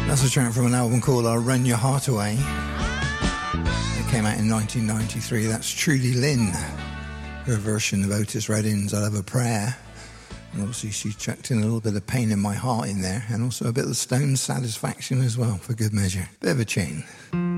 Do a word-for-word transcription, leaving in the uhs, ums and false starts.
That's a track from an album called I'll Run Your Heart Away. It came out in nineteen ninety-three. That's Trudy Lynn, her version of Otis Redding's I'll Have a Prayer. And obviously she chucked in a little bit of Pain in My Heart in there, and also a bit of Stones Satisfaction as well, for good measure. Bit of a chain.